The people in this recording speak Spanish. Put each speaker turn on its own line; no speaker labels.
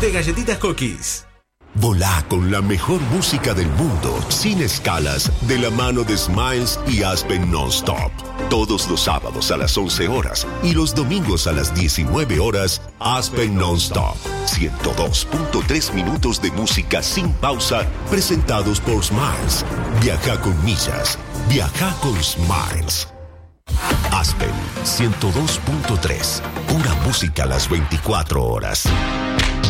de Galletitas Cookies.
Volá con la mejor música del mundo, sin escalas, de la mano de Smiles y Aspen Nonstop. Todos los sábados a las 11 horas y los domingos a las 19 horas, Aspen Nonstop. 102.3 minutos de música sin pausa, presentados por Smiles. Viaja con millas. Viaja con Smiles. Aspen 102.3. Pura música a las 24 horas.